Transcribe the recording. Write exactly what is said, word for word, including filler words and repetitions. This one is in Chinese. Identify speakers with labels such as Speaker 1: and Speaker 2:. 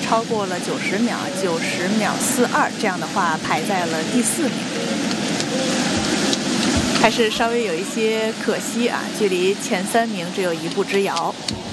Speaker 1: 超过了九十秒，九十秒四二，这样的话排在了第四名。还是稍微有一些可惜啊，距离前三名只有一步之遥。